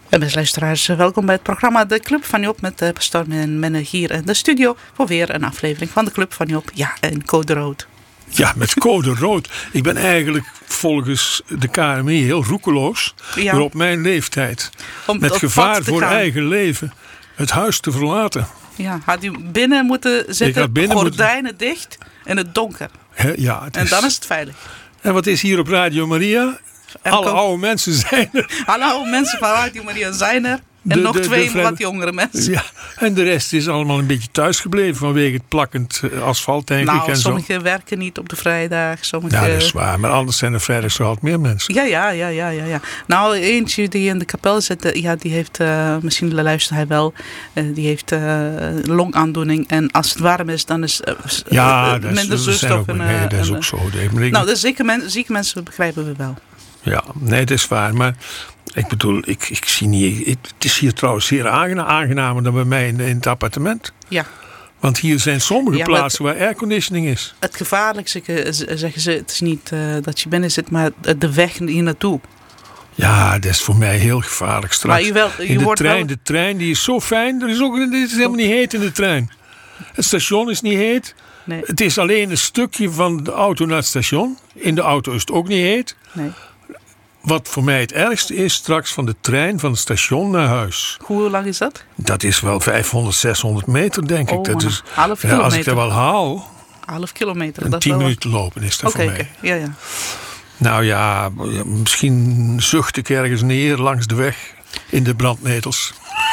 En beste luisteraars, welkom bij het programma De Club van Job met Storm en Menne hier in de studio voor weer een aflevering van De Club van Job. Ja, en Code Rood. Ja, met Code Rood. Ik ben eigenlijk volgens de KMI heel roekeloos, maar op mijn leeftijd. Met gevaar voor eigen leven het huis te verlaten. Ja, had u binnen moeten zitten, gordijnen dicht in het donker. Ja, en dan is het veilig. En wat is hier op Radio Maria? Alle oude mensen zijn er. Alle oude mensen van Radio Maria zijn er. En nog twee wat jongere mensen. Ja, en de rest is allemaal een beetje thuisgebleven vanwege het plakkend asfalt, denk ik. En sommigen werken niet op de vrijdag. Ja, dat is waar. Maar anders zijn er vrijdag zo altijd meer mensen. Ja. Nou, eentje die in de kapel zit, die heeft, misschien luistert hij wel, die heeft longaandoening. En als het warm is, dan is minder zuurstof. Nee, dat is ook zo. Nou, zieke mensen begrijpen we wel. Ja, nee, dat is waar. Maar ik bedoel, ik zie niet. Het is hier trouwens zeer aangenamer dan bij mij in het appartement. Ja. Want hier zijn sommige plaatsen waar airconditioning is. Het gevaarlijkste, zeggen ze, het is niet dat je binnen zit, maar de weg hier naartoe. Ja, dat is voor mij heel gevaarlijk straks. Maar de trein die is zo fijn. Het is helemaal niet heet in de trein. Het station is niet heet. Nee. Het is alleen een stukje van de auto naar het station. In de auto is het ook niet heet. Nee. Wat voor mij het ergste is, straks van de trein van het station naar huis. Hoe lang is dat? Dat is wel 500, 600 meter, denk ik. Dat is, half kilometer. Als ik dat wel haal, 1,5 kilometer. En 10 minuten lopen is dat voor mij. Ja. Nou ja, misschien zucht ik ergens neer langs de weg in de brandnetels.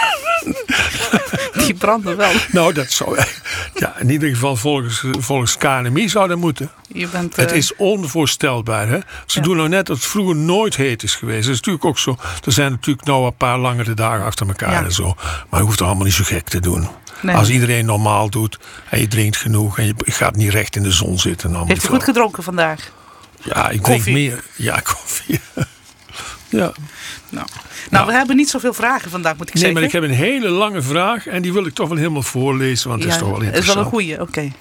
Die branden wel. Nou, dat zou in ieder geval volgens KNMI zou dat moeten. Het is onvoorstelbaar. Hè? Ze doen nou net dat het vroeger nooit heet is geweest. Dat is natuurlijk ook zo. Er zijn natuurlijk nou een paar langere dagen achter elkaar en zo. Maar je hoeft het allemaal niet zo gek te doen. Nee. Als iedereen normaal doet en je drinkt genoeg en je gaat niet recht in de zon zitten. Heeft u goed gedronken vandaag? Ja, ik drink meer. Ja, koffie. Ja. Nou, we hebben niet zoveel vragen vandaag, moet ik zeggen. Nee, maar ik heb een hele lange vraag en die wil ik toch wel helemaal voorlezen, want het is toch wel interessant. Het is wel een goeie,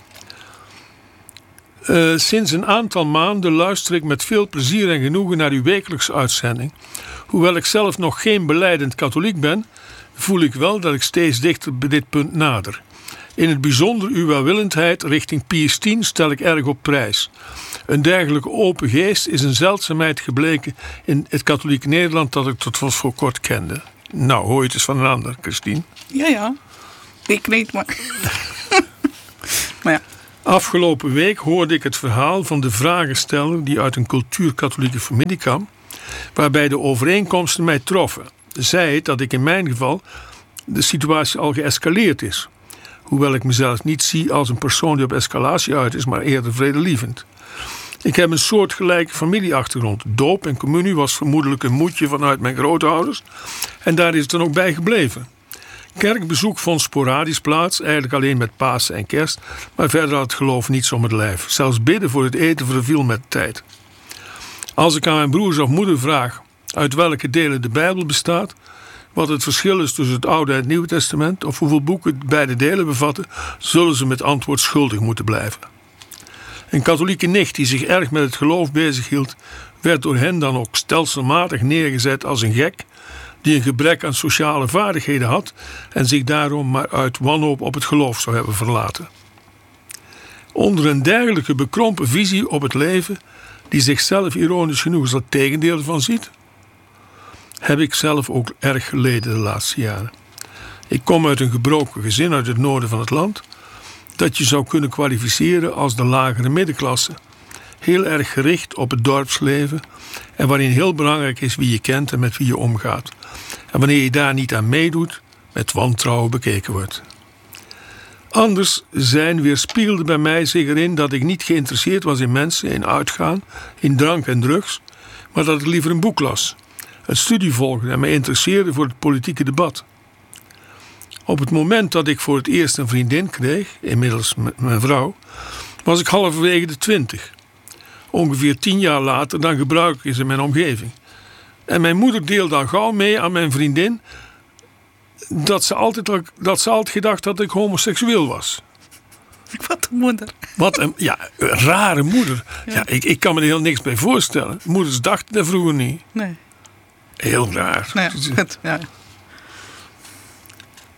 oké. Sinds een aantal maanden luister ik met veel plezier en genoegen naar uw wekelijkse uitzending. Hoewel ik zelf nog geen belijdend katholiek ben, voel ik wel dat ik steeds dichter bij dit punt nader. In het bijzonder uw welwillendheid richting Pius X stel ik erg op prijs. Een dergelijke open geest is een zeldzaamheid gebleken in het katholieke Nederland dat ik tot voor kort kende. Nou, hoor je het eens van een ander, Christine. Ja. Ik niet, maar... maar ja. Afgelopen week hoorde ik het verhaal van de vragensteller die uit een cultuur-katholieke familie kwam, waarbij de overeenkomsten mij troffen. Zij dat ik in mijn geval de situatie al geëscaleerd is. Hoewel ik mezelf niet zie als een persoon die op escalatie uit is, maar eerder vredelievend. Ik heb een soortgelijke familieachtergrond. Doop en communie was vermoedelijk een moedje vanuit mijn grootouders. En daar is het dan ook bij gebleven. Kerkbezoek vond sporadisch plaats, eigenlijk alleen met Pasen en Kerst. Maar verder had het geloof niets om het lijf. Zelfs bidden voor het eten verviel met de tijd. Als ik aan mijn broers of moeder vraag uit welke delen de Bijbel bestaat, wat het verschil is tussen het Oude en het Nieuwe Testament, of hoeveel boeken beide delen bevatten, zullen ze met antwoord schuldig moeten blijven. Een katholieke nicht die zich erg met het geloof bezighield, werd door hen dan ook stelselmatig neergezet als een gek die een gebrek aan sociale vaardigheden had en zich daarom maar uit wanhoop op het geloof zou hebben verlaten. Onder een dergelijke bekrompen visie op het leven, die zichzelf ironisch genoeg als het tegendeel ervan ziet, heb ik zelf ook erg geleden de laatste jaren. Ik kom uit een gebroken gezin uit het noorden van het land, dat je zou kunnen kwalificeren als de lagere middenklasse. Heel erg gericht op het dorpsleven en waarin heel belangrijk is wie je kent en met wie je omgaat. En wanneer je daar niet aan meedoet, met wantrouwen bekeken wordt. Anders zijn weerspiegelde bij mij zich erin dat ik niet geïnteresseerd was in mensen, in uitgaan, in drank en drugs, maar dat ik liever een boek las, een studie volgde en me interesseerde voor het politieke debat. Op het moment dat ik voor het eerst een vriendin kreeg, inmiddels mijn vrouw, was ik halverwege de 20. Ongeveer 10 jaar later dan gebruik is in mijn omgeving. En mijn moeder deelde al gauw mee aan mijn vriendin dat ze altijd gedacht dat ik homoseksueel was. Wat een moeder. Wat een rare moeder. Ja, ik kan me er heel niks bij voorstellen. Moeders dachten dat vroeger niet. Nee. Heel raar. Nee, goed, ja.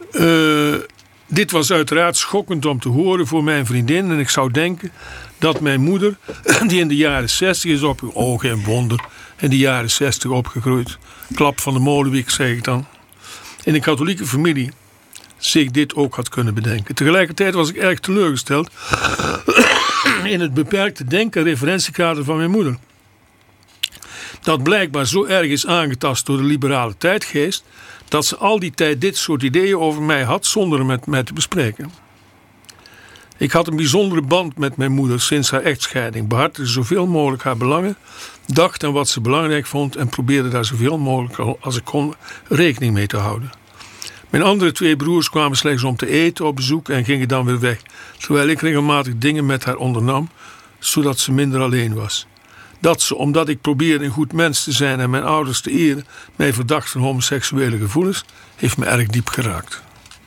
Dit was uiteraard schokkend om te horen voor mijn vriendin. En ik zou denken dat mijn moeder, die in de jaren 60 is geen wonder, in de jaren 60 opgegroeid. Klap van de molenwiek, zeg ik dan. In een katholieke familie zich dit ook had kunnen bedenken. Tegelijkertijd was ik erg teleurgesteld in het beperkte denken- en referentiekader van mijn moeder. Dat blijkbaar zo erg is aangetast door de liberale tijdgeest, dat ze al die tijd dit soort ideeën over mij had zonder het met mij te bespreken. Ik had een bijzondere band met mijn moeder sinds haar echtscheiding, behartigde zoveel mogelijk haar belangen, dacht aan wat ze belangrijk vond en probeerde daar zoveel mogelijk als ik kon rekening mee te houden. Mijn andere 2 broers kwamen slechts om te eten op bezoek en gingen dan weer weg, terwijl ik regelmatig dingen met haar ondernam, zodat ze minder alleen was. Dat ze, omdat ik probeerde een goed mens te zijn en mijn ouders te eren, mij verdacht van homoseksuele gevoelens, heeft me erg diep geraakt.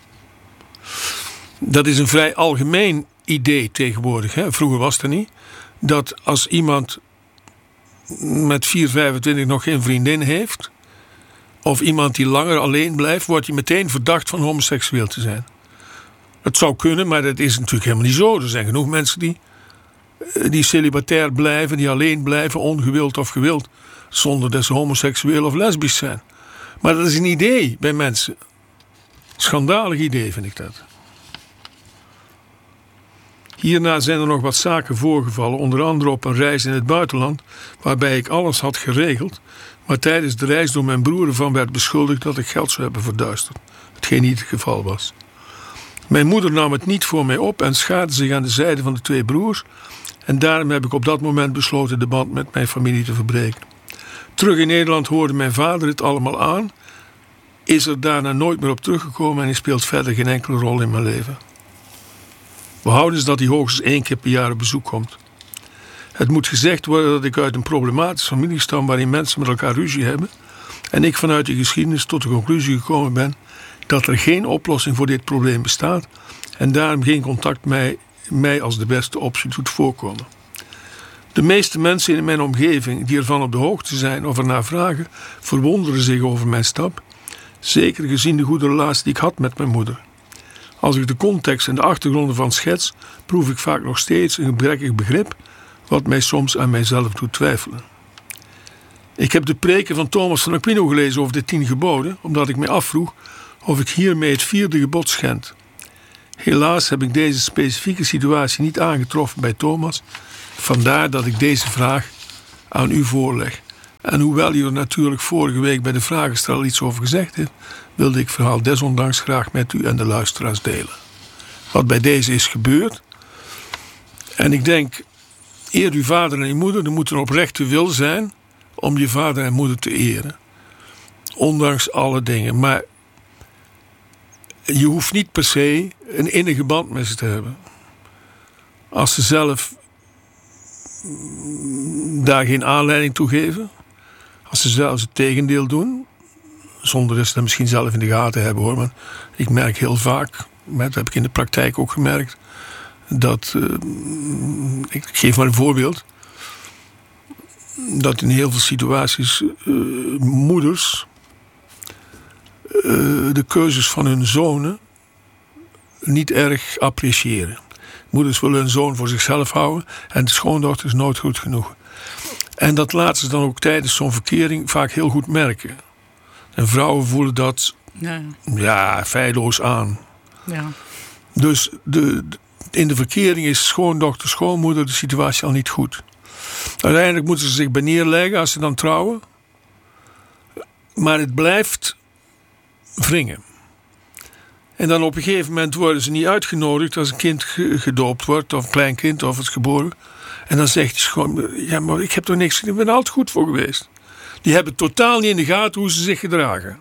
Dat is een vrij algemeen idee tegenwoordig. Hè? Vroeger was het niet. Dat als iemand met 4,25 nog geen vriendin heeft, of iemand die langer alleen blijft, wordt hij meteen verdacht van homoseksueel te zijn. Het zou kunnen, maar dat is natuurlijk helemaal niet zo. Er zijn genoeg mensen die celibatair blijven, die alleen blijven, ongewild of gewild, zonder dat ze homoseksueel of lesbisch zijn. Maar dat is een idee bij mensen. Schandalig idee vind ik dat. Hierna zijn er nog wat zaken voorgevallen, onder andere op een reis in het buitenland, waarbij ik alles had geregeld, maar tijdens de reis door mijn broer ervan werd beschuldigd dat ik geld zou hebben verduisterd, hetgeen niet het geval was. Mijn moeder nam het niet voor mij op en schaarde zich aan de zijde van de 2 broers, en daarom heb ik op dat moment besloten de band met mijn familie te verbreken. Terug in Nederland hoorde mijn vader het allemaal aan, is er daarna nooit meer op teruggekomen en hij speelt verder geen enkele rol in mijn leven. Behouden is dat hij hoogstens 1 keer per jaar op bezoek komt. Het moet gezegd worden dat ik uit een problematische familie stam waarin mensen met elkaar ruzie hebben en ik vanuit die geschiedenis tot de conclusie gekomen ben dat er geen oplossing voor dit probleem bestaat en daarom geen contact mij als de beste optie doet voorkomen. De meeste mensen in mijn omgeving die ervan op de hoogte zijn of ernaar vragen, verwonderen zich over mijn stap, zeker gezien de goede relatie die ik had met mijn moeder. Als ik de context en de achtergronden van schets, proef ik vaak nog steeds een gebrekkig begrip, wat mij soms aan mijzelf doet twijfelen. Ik heb de preken van Thomas van Aquino gelezen over de 10 geboden, omdat ik mij afvroeg of ik hiermee het 4e gebod schend. Helaas heb ik deze specifieke situatie niet aangetroffen bij Thomas, vandaar dat ik deze vraag aan u voorleg. En hoewel u er natuurlijk vorige week bij de vragensteller iets over gezegd heeft, wilde ik het verhaal desondanks graag met u en de luisteraars delen. Wat bij deze is gebeurd. En ik denk, eer uw vader en uw moeder, er moet een oprechte wil zijn om je vader en moeder te eren. Ondanks alle dingen. Maar je hoeft niet per se een innige band met ze te hebben. Als ze zelf daar geen aanleiding toe geven, als ze zelfs het tegendeel doen, zonder dat ze dat misschien zelf in de gaten hebben hoor. Maar ik merk heel vaak, dat heb ik in de praktijk ook gemerkt, dat, ik geef maar een voorbeeld, dat in heel veel situaties moeders de keuzes van hun zonen niet erg appreciëren. Moeders willen hun zoon voor zichzelf houden en de schoondochter is nooit goed genoeg. En dat laten ze dan ook tijdens zo'n verkering vaak heel goed merken. En vrouwen voelen dat feilloos aan. Ja. Dus in de verkering is schoondochter, schoonmoeder de situatie al niet goed. Uiteindelijk moeten ze zich bij neerleggen als ze dan trouwen. Maar het blijft wringen. En dan op een gegeven moment worden ze niet uitgenodigd als een kind gedoopt wordt, of een klein kind, of het geboren. En dan zegt hij gewoon, ja, maar ik heb toch niks, ik ben er altijd goed voor geweest. Die hebben totaal niet in de gaten hoe ze zich gedragen.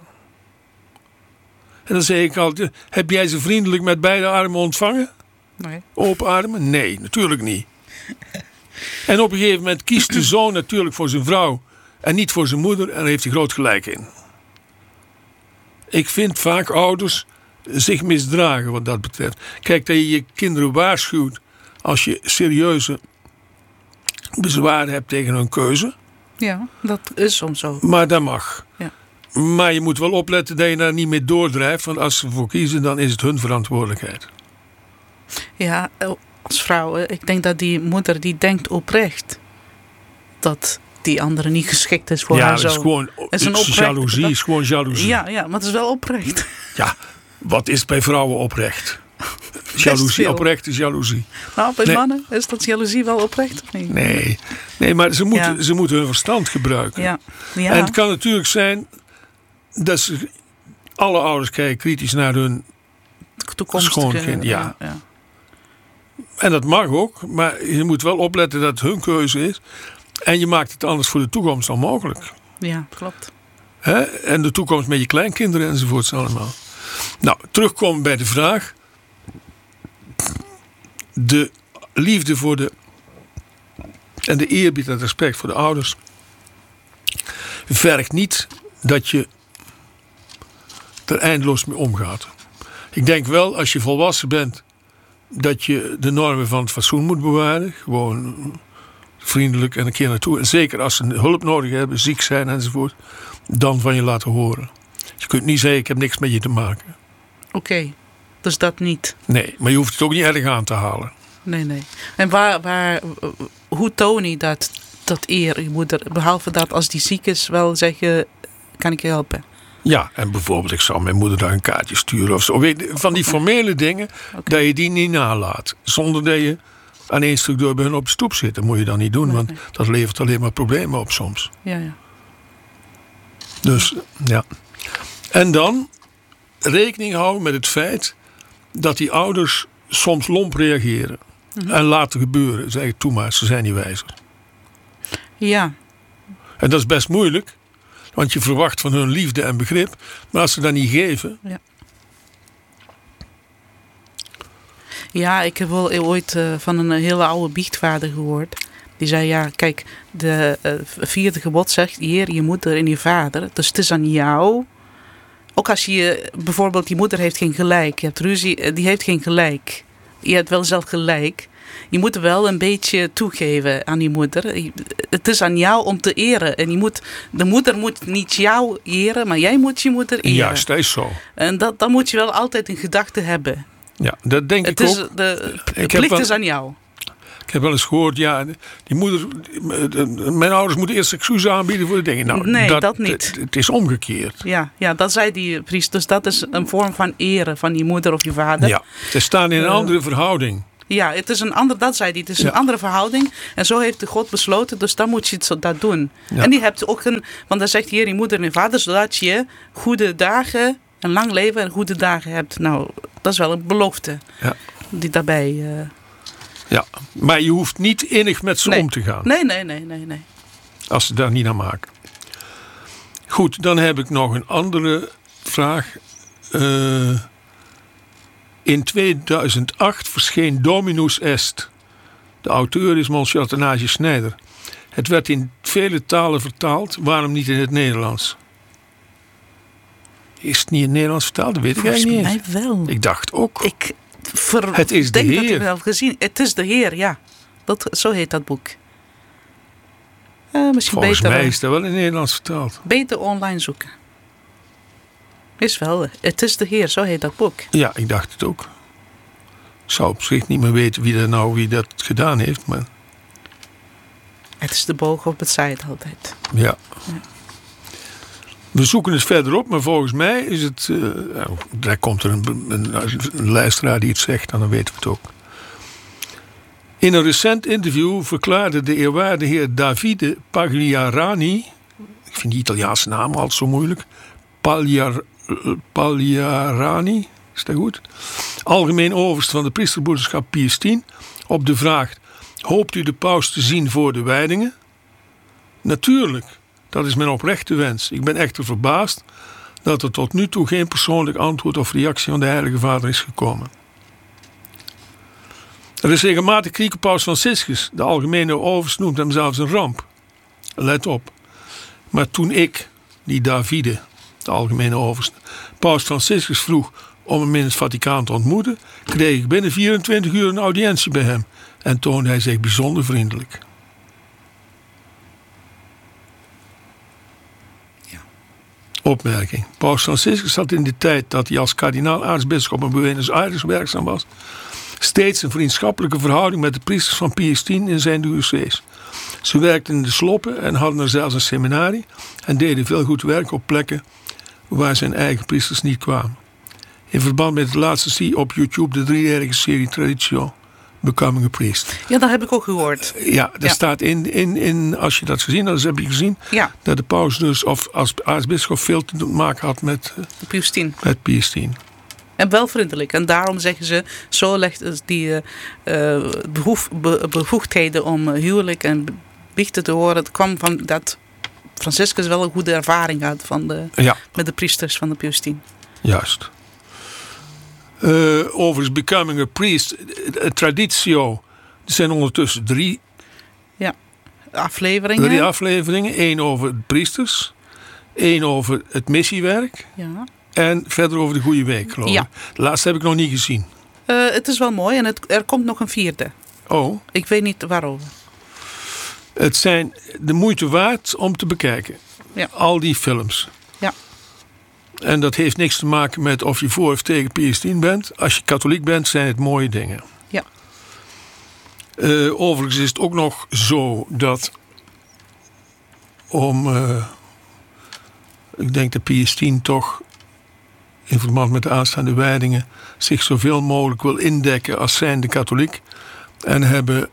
En dan zeg ik altijd, heb jij ze vriendelijk met beide armen ontvangen? Nee. Open armen? Nee, natuurlijk niet. En op een gegeven moment kiest de zoon natuurlijk voor zijn vrouw en niet voor zijn moeder en daar heeft hij groot gelijk in. Ik vind vaak ouders zich misdragen wat dat betreft. Kijk, dat je je kinderen waarschuwt als je serieuze bezwaren hebt tegen hun keuze. Ja, dat is soms zo. Maar dat mag. Ja. Maar je moet wel opletten dat je daar niet mee doordrijft. Want als ze ervoor kiezen, dan is het hun verantwoordelijkheid. Ja, als vrouw, ik denk dat die moeder die denkt oprecht dat die andere niet geschikt is voor haar zoon. Ja, dat is gewoon jaloezie. Is gewoon jaloezie. Ja, maar het is wel oprecht. Ja, wat is bij vrouwen oprecht? Jaloezie, oprecht is jaloezie. Nou, bij mannen is dat jaloezie wel oprecht of niet? Nee, maar ze moeten hun verstand gebruiken. Ja. En het kan natuurlijk zijn dat alle ouders kijken kritisch naar hun schoonkind. Ja. En dat mag ook, maar je moet wel opletten dat het hun keuze is. En je maakt het anders voor de toekomst onmogelijk. Ja, klopt. En de toekomst met je kleinkinderen enzovoorts allemaal. Nou, terugkomen bij de vraag. De liefde voor en de eerbied en het respect voor de ouders vergt niet dat je er eindeloos mee omgaat. Ik denk wel, als je volwassen bent, dat je de normen van het fatsoen moet bewaren. Gewoon vriendelijk en een keer naartoe. En zeker als ze hulp nodig hebben, ziek zijn enzovoort, dan van je laten horen. Je kunt niet zeggen, ik heb niks met je te maken. Oké, dus dat niet. Nee, maar je hoeft het ook niet erg aan te halen. Nee. En hoe toon je dat eer je moeder? Behalve dat als die ziek is wel zeggen, kan ik je helpen? Ja, en bijvoorbeeld ik zou mijn moeder daar een kaartje sturen of zo. Van die formele dingen, dat je die niet nalaat. Zonder dat je aan één stuk door bij hun op de stoep zit. Dat moet je dan niet doen, want dat levert alleen maar problemen op soms. Ja. Dus, ja. En dan rekening houden met het feit dat die ouders soms lomp reageren. En laten gebeuren. Zeggen, toe maar, ze zijn niet wijzer. Ja. En dat is best moeilijk. Want je verwacht van hun liefde en begrip. Maar als ze dat niet geven. Ja, ik heb wel ooit van een hele oude biechtvader gehoord. Die zei, ja, kijk, de vierde gebod zegt, eer je moeder en je vader. Dus het is aan jou. Ook als je bijvoorbeeld, die moeder heeft geen gelijk. Je hebt ruzie, die heeft geen gelijk. Je hebt wel zelf gelijk. Je moet wel een beetje toegeven aan die moeder. Het is aan jou om te eren. En de moeder moet niet jou eren, maar jij moet je moeder eren. Juist, dat is zo. En dat moet je wel altijd in gedachten hebben. Ja, dat denk ik ook. De plicht is aan jou. Ik heb wel eens gehoord, ja, die moeder, mijn ouders moeten eerst excuses aanbieden voor de dingen. Nou, nee, dat niet. Het is omgekeerd. Ja, dat zei die priester. Dus dat is een vorm van eren van die moeder of je vader. Ja, ze staan in een andere verhouding. Ja, het is een een andere verhouding. En zo heeft de God besloten, dus dan moet je dat doen. Ja. En die hebt ook want dan zegt hier je moeder en je vader, zodat je goede dagen, een lang leven en goede dagen hebt. Nou, dat is wel een belofte die daarbij... Ja, maar je hoeft niet innig met ze om te gaan. Nee. Als ze daar niet aan maken. Goed, dan heb ik nog een andere vraag. In 2008 verscheen Dominus Est. De auteur is Monsieur Athanase Schneider. Het werd in vele talen vertaald. Waarom niet in het Nederlands? Is het niet in het Nederlands vertaald? Dat weet ik eigenlijk niet. Volgens mij wel. Ik dacht ook. Het is de Heer. Dat ik wel gezien. Het is de Heer, ja. Zo heet dat boek. Misschien volgens beter, mij is dat wel in het Nederlands vertaald. Beter online zoeken. Is wel. Het is de Heer, zo heet dat boek. Ja, ik dacht het ook. Ik zou op zich niet meer weten wie dat gedaan heeft. Maar... Het is de boog op het zijde altijd. Ja. We zoeken het verder op, maar volgens mij is het... daar komt er een luisteraar die het zegt, en dan weten we het ook. In een recent interview verklaarde de eerwaarde heer Davide Pagliarani... Ik vind die Italiaanse naam altijd zo moeilijk. Pagliarani, is dat goed? Algemeen overste van de priesterbroederschap Pius X... op de vraag, hoopt u de paus te zien voor de wijdingen? Natuurlijk. Dat is mijn oprechte wens. Ik ben echter verbaasd dat er tot nu toe geen persoonlijk antwoord of reactie van de Heilige Vader is gekomen. Er is regelmatig kritiek op Paus Franciscus. De algemene overste noemt hem zelfs een ramp. Let op. Maar toen ik, die Davide, de algemene overste, Paus Franciscus vroeg om hem in het Vaticaan te ontmoeten, kreeg ik binnen 24 uur een audiëntie bij hem en toonde hij zich bijzonder vriendelijk. opmerking. Paus Franciscus had in de tijd dat hij als kardinaal aartsbisschop in Buenos Aires werkzaam was, steeds een vriendschappelijke verhouding met de priesters van Pius X in zijn diocese. Ze werkten in de sloppen en hadden er zelfs een seminarie en deden veel goed werk op plekken waar zijn eigen priesters niet kwamen. In verband met het laatste zie op YouTube de 3-jarige serie Traditio Becoming a Priest. Ja, dat heb ik ook gehoord. Ja, daar staat in, als je dat gezien had, dus heb je gezien, dat de paus dus als aartsbisschop veel te maken had met Pius X. Met Pius X. En wel vriendelijk. En daarom zeggen ze, zo legt die bevoegdheden om huwelijk en biechten te horen. Het kwam van dat Franciscus wel een goede ervaring had met de priesters van de Pius X. Juist. Overigens, Becoming a Priest, Traditio, er zijn ondertussen 3 afleveringen. 3 afleveringen. 1 over priesters, 1 over het missiewerk en verder over de Goede Week, geloof ik. De laatste heb ik nog niet gezien. Het is wel mooi en er komt nog een 4e. Oh. Ik weet niet waarover. Het zijn de moeite waard om te bekijken. Ja. Al die films. Ja. En dat heeft niks te maken met of je voor of tegen Pius X bent. Als je katholiek bent, zijn het mooie dingen. Ja. Overigens is het ook nog zo dat ik denk dat Pius X toch in verband met de aanstaande wijdingen zich zoveel mogelijk wil indekken als zijnde katholiek. En hebben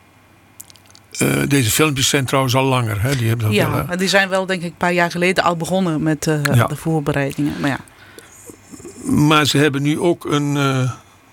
deze filmpjes zijn trouwens al langer. Hè? Die hebben dat die zijn wel denk ik een paar jaar geleden al begonnen met de voorbereidingen. Maar ze hebben nu ook een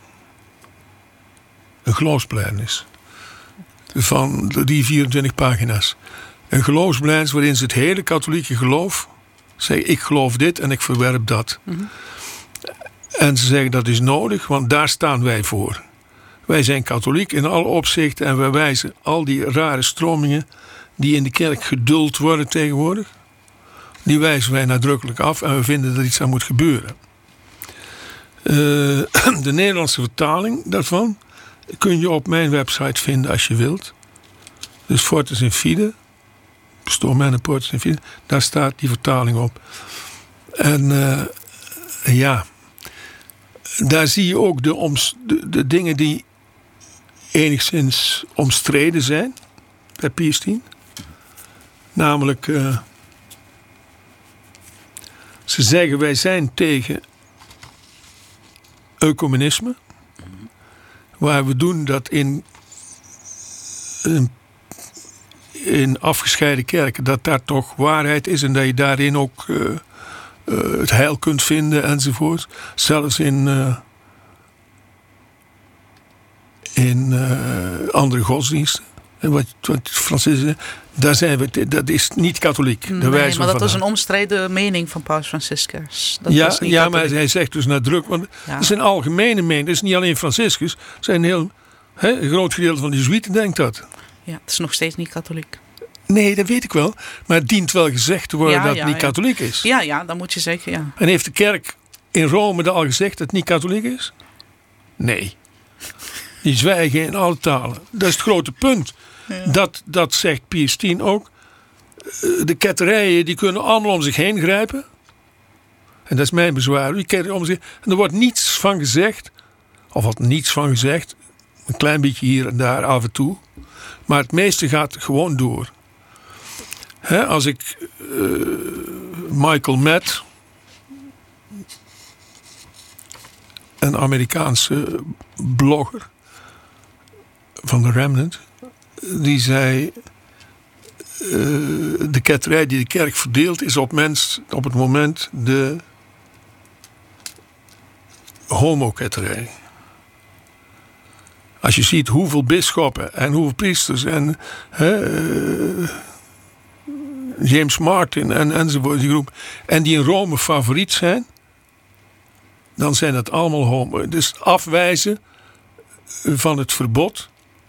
geloofsbelijdenis van die 24 pagina's. Een geloofsbelijdenis waarin ze het hele katholieke geloof zeggen, ik geloof dit en ik verwerp dat. Mm-hmm. En ze zeggen dat is nodig, want daar staan wij voor. Wij zijn katholiek in alle opzichten en wij wijzen al die rare stromingen die in de kerk geduld worden tegenwoordig, die wijzen wij nadrukkelijk af en we vinden dat er iets aan moet gebeuren. De Nederlandse vertaling daarvan kun je op mijn website vinden als je wilt. Dus Fortis in Fide, Stormen en Portus in Fide, daar staat die vertaling op. En daar zie je ook de dingen die enigszins omstreden zijn bij Pius X. Namelijk, ze zeggen wij zijn tegen ecumenisme. Waar we doen dat in afgescheiden kerken, dat daar toch waarheid is en dat je daarin ook het heil kunt vinden enzovoort. Zelfs in andere godsdiensten. En wat Franciscus, daar zijn we, dat is niet katholiek. Nee, maar dat is een omstreden mening van Paus Franciscus. Maar hij zegt dus nadrukkelijk, want dat is een algemene mening. Dat is niet alleen Franciscus. Een groot gedeelte van de Jezuïeten denkt dat. Ja, het is nog steeds niet katholiek. Nee, dat weet ik wel. Maar het dient wel gezegd te worden dat het niet katholiek is. Ja, dat moet je zeggen, ja. En heeft de kerk in Rome al gezegd dat het niet katholiek is? Nee. Die zwijgen in alle talen. Dat is het grote punt. Ja. Dat zegt Pius X ook. De ketterijen die kunnen allemaal om zich heen grijpen. En dat is mijn bezwaar. Die ketteren om zich heen. En er wordt niets van gezegd. Of wat niets van gezegd. Een klein beetje hier en daar af en toe. Maar het meeste gaat gewoon door. Als ik Michael Matt, een Amerikaanse blogger van de Remnant, die zei de ketterij die de kerk verdeelt is op het moment de homoketterij. Als je ziet hoeveel bisschoppen en hoeveel priesters en James Martin enzovoort, die groep, en die in Rome favoriet zijn, dan zijn dat allemaal homo. Dus afwijzen van het verbod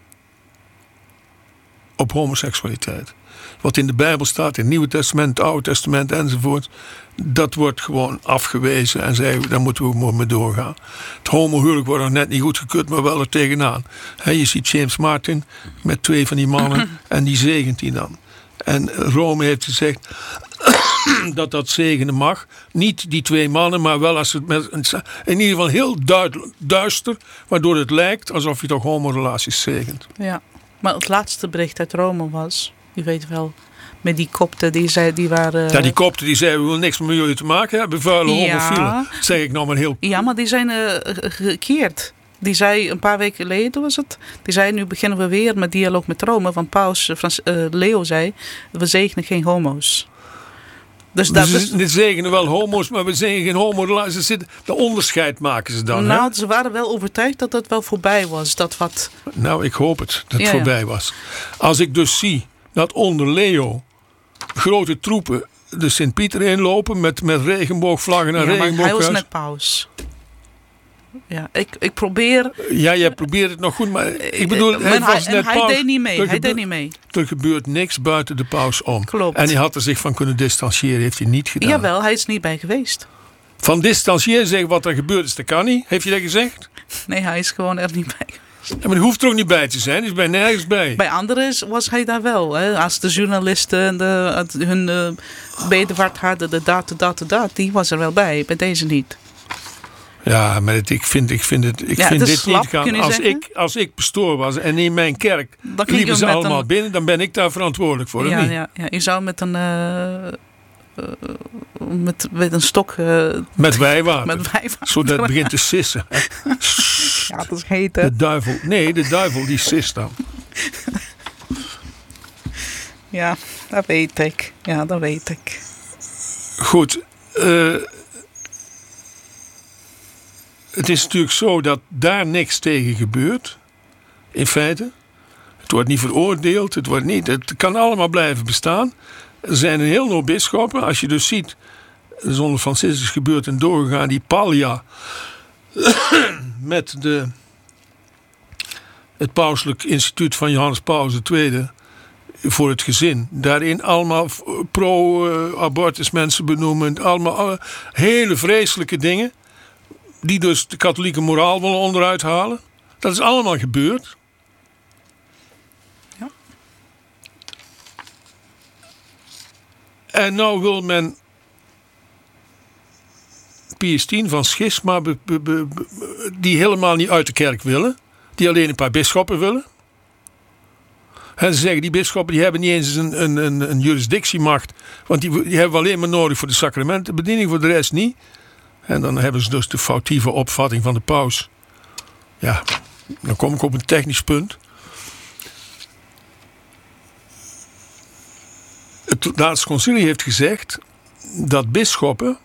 op homoseksualiteit. Wat in de Bijbel staat, in het Nieuwe Testament, het Oude Testament enzovoort, dat wordt gewoon afgewezen en zeggen, daar moeten we mee doorgaan. Het homohuwelijk wordt nog net niet goedgekeurd, maar wel er tegenaan. Je ziet James Martin met 2 van die mannen en die zegent die dan. En Rome heeft gezegd, dat zegenen mag. Niet die 2 mannen, maar wel als het in ieder geval heel duister, waardoor het lijkt alsof je toch homorelaties zegent. Ja, maar het laatste bericht uit Rome was, u weet wel, met die kopten die waren... Ja, die kopten die zeiden, we willen niks met jullie te maken hebben, vuile homofielen. Zeg ik nou maar heel... Ja, maar die zijn gekeerd. Die zei een paar weken geleden was het. Die zei nu beginnen we weer met dialoog met Rome. Want paus Leo zei, we zegenen geen homo's. Dus dat we zegenen wel homo's, maar we zegenen geen homorelaties. De onderscheid maken ze dan. Nou, ze waren wel overtuigd dat het wel voorbij was. Nou, ik hoop het dat het voorbij was. Als ik dus zie dat onder Leo grote troepen de Sint-Pieter inlopen met regenboogvlaggen en regenboogkruis. Maar hij was net paus. Ja, ik probeer... Ja, jij probeert het nog goed, maar ik bedoel... Hij deed niet mee. Er gebeurt niks buiten de paus om. Klopt. En hij had er zich van kunnen distancieren, heeft hij niet gedaan. Jawel, hij is niet bij geweest. Van distancieren, zeggen wat er gebeurd is, dat kan niet. Heeft hij dat gezegd? Nee, hij is gewoon er niet bij. Ja, maar hij hoeft er ook niet bij te zijn. Hij is bij nergens bij. Bij anderen was hij daar wel. Hè? Als de journalisten hun bedevaart hadden, de die was er wel bij. Bij deze niet. Ja, maar ik vind dit slap, niet gaan. Als ik pastoor was en in mijn kerk liepen ze allemaal binnen, dan ben ik daar verantwoordelijk voor. Ja, je zou met een... met een stok... met wijwater. Zodat het begint te sissen. Ja, dat is heet, hè? De duivel die sist dan. Ja, dat weet ik. Goed. Het is natuurlijk zo dat daar niks tegen gebeurt. In feite. Het wordt niet veroordeeld. Het kan allemaal blijven bestaan. Er zijn een heel hoop bisschoppen. Als je dus ziet, zonder Franciscus gebeurt en doorgegaan, die Pallia met het pauselijk instituut van Johannes Paulus II voor het gezin. Daarin allemaal pro-abortus mensen benoemen. Allemaal hele vreselijke dingen. Die dus de katholieke moraal willen onderuit halen. Dat is allemaal gebeurd. Ja. En nou wil men Pius X van schisma die helemaal niet uit de kerk willen. Die alleen een paar bisschoppen willen. En ze zeggen die bisschoppen die hebben niet eens een jurisdictiemacht. Want die hebben we alleen maar nodig voor de sacramentenbediening. Voor de rest niet. En dan hebben ze dus de foutieve opvatting van de paus. Ja, dan kom ik op een technisch punt. Het laatste concilie heeft gezegd dat bisschoppen,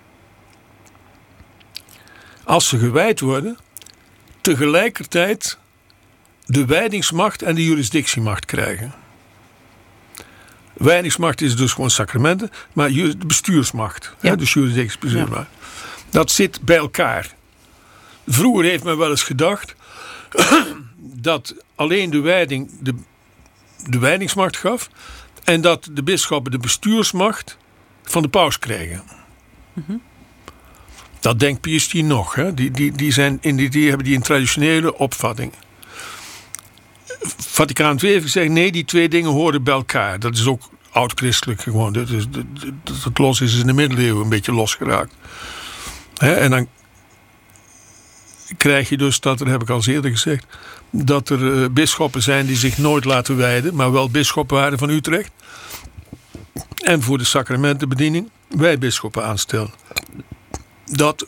als ze gewijd worden, tegelijkertijd de wijdingsmacht en de jurisdictiemacht krijgen. Wijdingsmacht is dus gewoon sacramenten, maar de bestuursmacht, ja. Dus jurisdictie bestuursmacht. Ja. Dat zit bij elkaar. Vroeger heeft men wel eens gedacht dat alleen de wijding de wijdingsmacht gaf en dat de bisschoppen de bestuursmacht van de paus kregen. Mm-hmm. Dat denkt Pius X nog. Hè? Die hebben die een traditionele opvatting. Vaticaan II heeft gezegd, nee, die twee dingen horen bij elkaar. Dat is ook oud-christelijk gewoon. Dat het los is in de middeleeuwen een beetje losgeraakt. En dan krijg je dus dat, heb ik al eerder gezegd, dat er bisschoppen zijn die zich nooit laten wijden, maar wel bisschoppen waren van Utrecht. En voor de sacramentenbediening wij bisschoppen aanstellen. Dat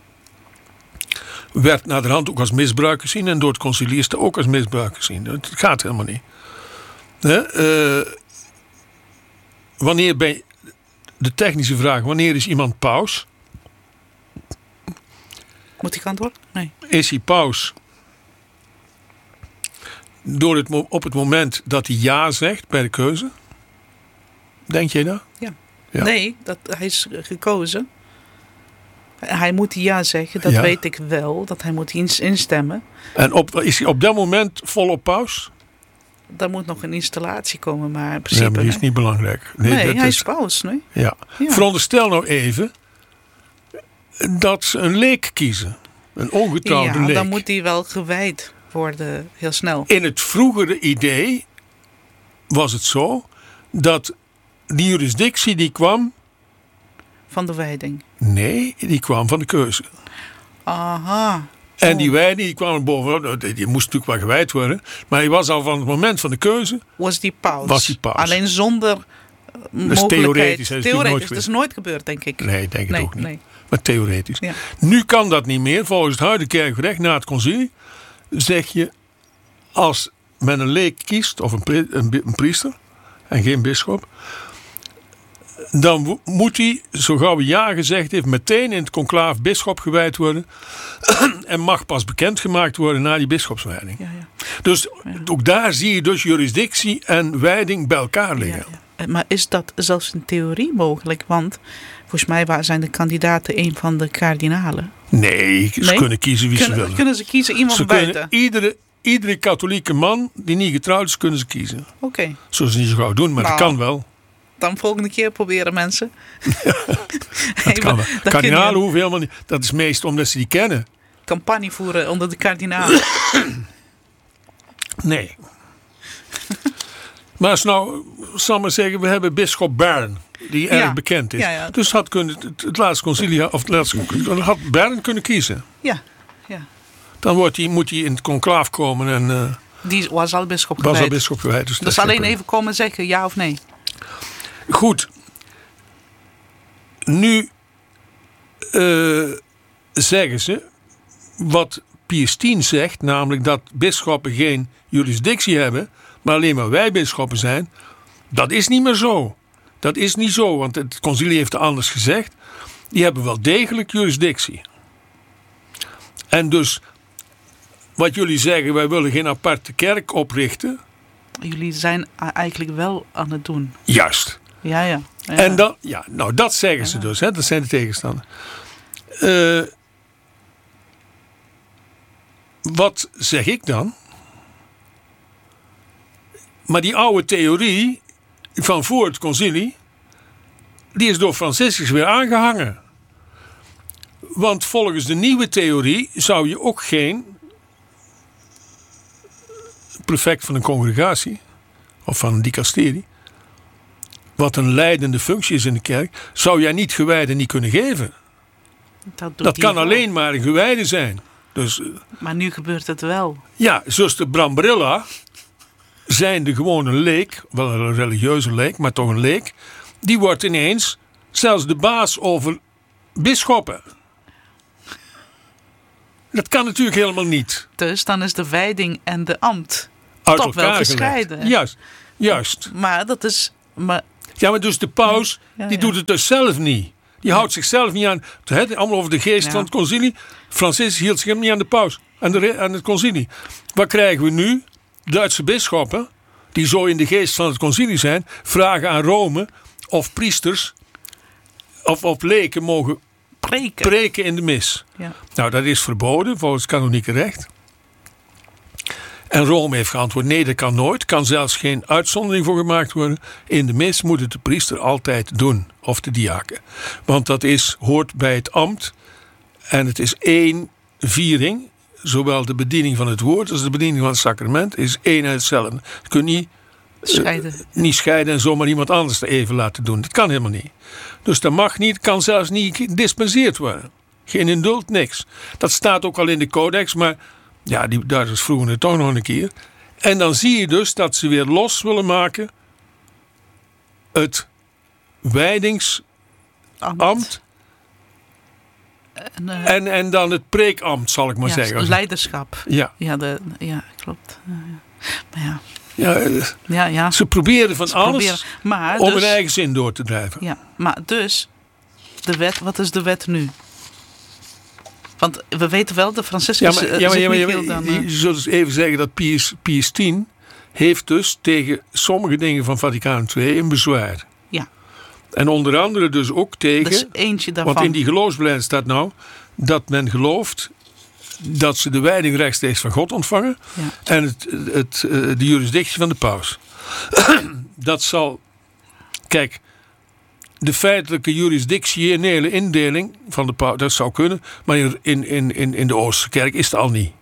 werd naderhand ook als misbruik gezien en door het concilie ook als misbruik gezien. Het gaat helemaal niet. Wanneer bij de technische vraag, wanneer is iemand paus? Moet ik antwoorden? Nee. Is hij paus op het moment dat hij ja zegt bij de keuze? Denk jij dat? Ja. Nee, hij is gekozen. Hij moet ja zeggen, dat weet ik wel. Dat hij moet instemmen. En is hij op dat moment volop paus? Daar moet nog een installatie komen, maar in principe... Ja, maar die is niet belangrijk. Nee, hij is paus, nee? Ja. Veronderstel nou even dat ze een leek kiezen. Een ongetrouwde leek. Ja, dan moet hij wel gewijd worden, heel snel. In het vroegere idee was het zo dat die jurisdictie die kwam van de wijding? Nee, die kwam van de keuze. Aha. En die wijding die kwam er bovenop. Die moest natuurlijk wel gewijd worden. Maar die was al van het moment van de keuze. Was die paus. Alleen zonder mogelijkheid. Theoretisch. Theoretisch. Dat is nooit gebeurd, denk ik. Nee, denk ik ook niet. Nee. Maar theoretisch. Ja. Nu kan dat niet meer. Volgens het huidige kerkrecht na het concilie zeg je, als men een leek kiest of een priester en geen bisschop, dan moet hij, zo gauw hij ja gezegd heeft, meteen in het conclaaf bisschop gewijd worden en mag pas bekendgemaakt worden na die bisschopswijding. Ja. Dus ook daar zie je dus jurisdictie en wijding bij elkaar liggen. Ja. Maar is dat zelfs in theorie mogelijk? Want volgens mij zijn de kandidaten een van de kardinalen. Nee, ze kunnen kiezen wie ze willen. Kunnen ze kiezen iemand van buiten? Iedere katholieke man die niet getrouwd is, kunnen ze kiezen. Oké. Zullen ze niet zo gauw doen, maar dat kan wel. Dan volgende keer proberen mensen. Dat kan wel. Kardinalen hoeven helemaal niet. Dat is meest omdat ze die kennen. Campagne voeren onder de kardinalen. Nee. Maar als nou, zal maar zeggen, we hebben bisschop Bern, die erg bekend is. Ja. Dus had het laatste concilie, had Bern kunnen kiezen. Ja. Dan moet hij in het conclaaf komen en... die was al bisschop gewijd. Dus alleen even komen zeggen ja of nee. Goed. Nu zeggen ze wat Pius X zegt, namelijk dat bisschoppen geen jurisdictie hebben, maar alleen maar wij bisschoppen zijn. Dat is niet meer zo. Dat is niet zo, want het concilie heeft het anders gezegd. Die hebben wel degelijk jurisdictie. En dus, wat jullie zeggen, wij willen geen aparte kerk oprichten. Jullie zijn eigenlijk wel aan het doen. Juist. Ja. En dat zeggen ze dus. Hè? Dat zijn de tegenstanders. Wat zeg ik dan? Maar die oude theorie van voor het concilie, die is door Franciscus weer aangehangen. Want volgens de nieuwe theorie zou je ook geen prefect van een congregatie of van een dicasterie, wat een leidende functie is in de kerk, zou jij niet gewijden niet kunnen geven. Dat kan alleen maar een gewijde zijn. Dus, maar nu gebeurt het wel. Ja, zoals de Brambrilla, zijnde gewoon een leek, wel een religieuze leek, maar toch een leek, die wordt ineens zelfs de baas over bisschoppen. Dat kan natuurlijk helemaal niet. Dus dan is de wijding en de ambt uit toch wel gescheiden. Juist. Maar dat is... Ja, maar dus de paus, die doet het dus zelf niet. Die houdt zichzelf niet aan. Allemaal over de geest van het concilie. Franciscus hield zich helemaal niet aan de paus. Aan het concilie. Wat krijgen we nu? Duitse bisschoppen, die zo in de geest van het concilie zijn, vragen aan Rome of priesters of leken mogen preken in de mis. Ja. Nou, dat is verboden volgens het kanonieke recht. En Rome heeft geantwoord, nee, dat kan nooit. Kan zelfs geen uitzondering voor gemaakt worden. In de mis moet het de priester altijd doen. Of de diaken. Want dat hoort bij het ambt. En het is één viering. Zowel de bediening van het woord als de bediening van het sacrament is één en hetzelfde. Je kunt niet scheiden en zomaar iemand anders er even laten doen. Dat kan helemaal niet. Dus dat mag niet, kan zelfs niet gedispenseerd worden. Geen indult, niks. Dat staat ook al in de codex, maar ja, die Duitsers vroegen het toch nog een keer. En dan zie je dus dat ze weer los willen maken het wijdingsambt en dan het preekambt, zal ik maar zeggen. Leiderschap. Ja, klopt. Ja. Ze proberen van alles om hun eigen zin door te drijven. Ja, maar dus, de wet, wat is de wet nu? Want we weten wel, de Franciscus... Je zult dus even zeggen dat Pius X heeft dus tegen sommige dingen van Vaticaan II een bezwaar. Ja. En onder andere dus ook tegen... Dus eentje daarvan. Want in die geloofsbelijdenis staat nou dat men gelooft dat ze de wijding rechtstreeks van God ontvangen. Ja. En de jurisdictie van de paus. Dat zal... Kijk, de feitelijke jurisdictionele indeling van de paus, dat zou kunnen. Maar in de Oosterse kerk is het al niet.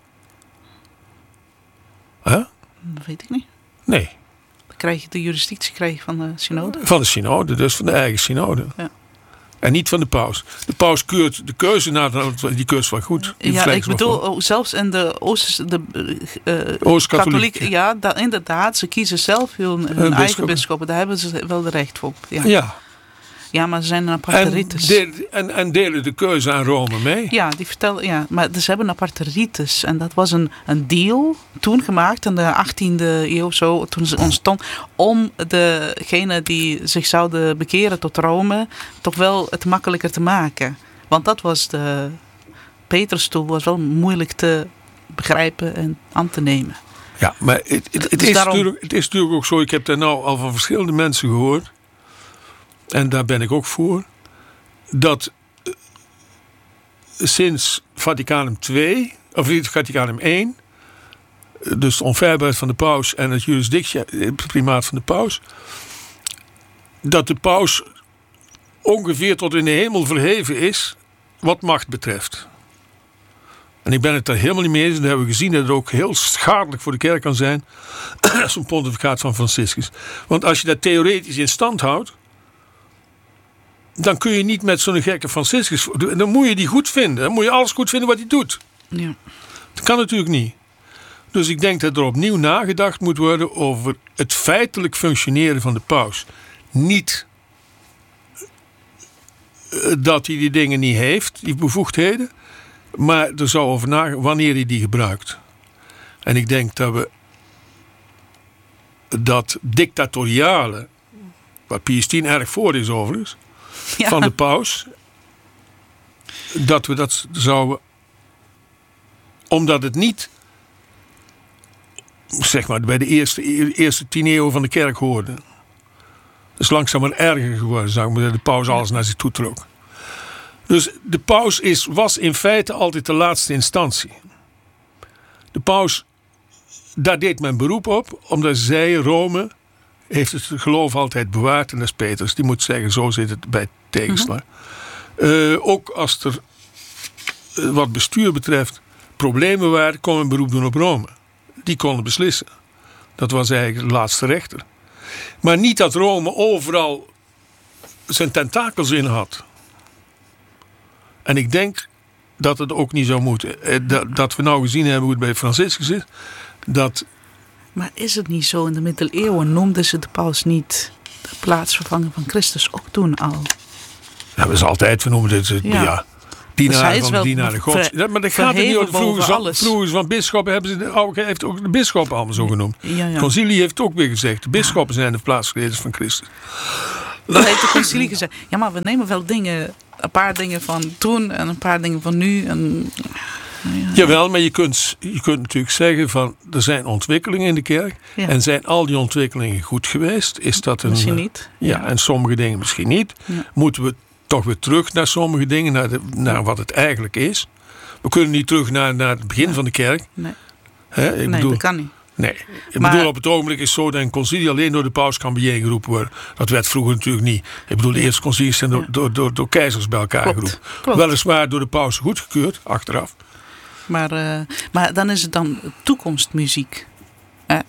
Dat weet ik niet. Nee. Dan krijg je de jurisdictie van de synode. Van de synode, dus van de eigen synode. Ja. En niet van de paus. De paus keurt de keuze die keurt wel goed. Ja, ik bedoel, zelfs in de Oost-katholiek. Ja, inderdaad. Ze kiezen zelf hun eigen bisschoppen. Daar hebben ze wel de recht op. Ja, maar ze zijn een aparte rites. En delen de keuze aan Rome mee? Ja, die vertellen, ja, maar ze hebben een aparte rites. En dat was een deal toen gemaakt in de 18e eeuw zo, toen ze ontstond, om degene die zich zouden bekeren tot Rome toch wel het makkelijker te maken. Want dat was de Peterstoel was wel moeilijk te begrijpen en aan te nemen. Ja, maar het is natuurlijk ook zo, ik heb daar nou al van verschillende mensen gehoord, en daar ben ik ook voor, dat sinds Vaticanum II, of Vaticanum I, dus de onfeilbaarheid van de paus en het jurisdictieprimaat van de paus, dat de paus ongeveer tot in de hemel verheven is wat macht betreft. En ik ben het daar helemaal niet mee eens. En dat hebben we gezien dat het ook heel schadelijk voor de kerk kan zijn, zo'n pontificaat van Franciscus. Want als je dat theoretisch in stand houdt, dan kun je niet met zo'n gekke Franciscus, dan moet je die goed vinden. Dan moet je alles goed vinden wat hij doet. Ja. Dat kan natuurlijk niet. Dus ik denk dat er opnieuw nagedacht moet worden over het feitelijk functioneren van de paus. Niet dat hij die dingen niet heeft, die bevoegdheden, maar er zou over nagedacht wanneer hij die gebruikt. En ik denk dat dictatoriale, waar Pius X erg voor is overigens, van de paus, dat we dat zouden, omdat het niet, zeg maar, bij de eerste 10 eeuwen van de kerk hoorde. Dat is langzaam maar erger geworden, zeg maar, dat de paus alles naar zich toe trok. Dus de paus was in feite altijd de laatste instantie. De paus, daar deed men beroep op, omdat zij, Rome, heeft het geloof altijd bewaard. En dat is Petrus, die moet zeggen, zo zit het bij tegenslag. Ook als er, wat bestuur betreft, problemen waren, kon men beroep doen op Rome. Die konden beslissen. Dat was eigenlijk de laatste rechter. Maar niet dat Rome overal zijn tentakels in had. En ik denk dat het ook niet zou moeten. Dat we nou gezien hebben hoe het bij Franciscus is. Maar is het niet zo? In de middeleeuwen noemden ze de paus niet de plaatsvervanger van Christus, ook toen al? Ja, dat is altijd, we noemen dit, dienaar de God. Maar dat gaat er niet over. Vroeger van bisschoppen heeft ook de bisschoppen allemaal zo genoemd. Het concilie heeft ook weer gezegd, de bisschoppen zijn de plaatsvervangers van Christus. Dat heeft de concilie gezegd. Ja, maar we nemen wel dingen, een paar dingen van toen en een paar dingen van nu. En, Jawel, maar je kunt natuurlijk zeggen van, er zijn ontwikkelingen in de kerk. Ja. En zijn al die ontwikkelingen goed geweest? Is dat misschien niet. Ja, en sommige dingen misschien niet. Ja. Moeten we toch weer terug naar sommige dingen, naar wat het eigenlijk is? We kunnen niet terug naar het begin van de kerk. Nee, dat kan niet. Nee, ik bedoel, op het ogenblik is het zo dat een concilie alleen door de paus kan bijeengeroepen worden. Dat werd vroeger natuurlijk niet. Ik bedoel, de eerste concilies zijn door keizers bij elkaar geroepen. Klopt. Weliswaar door de paus goedgekeurd, achteraf. Maar dan is het dan toekomstmuziek.